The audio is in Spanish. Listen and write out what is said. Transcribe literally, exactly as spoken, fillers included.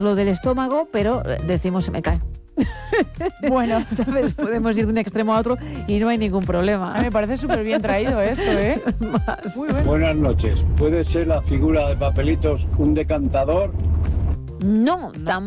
lo del estómago, pero decimos se me cae. Bueno, ¿sabes? Podemos ir de un extremo a otro y no hay ningún problema. A mí me parece súper bien traído eso, ¿eh? Muy bien. Buenas noches. ¿Puede ser la figura de papelitos un decantador? No, tampoco.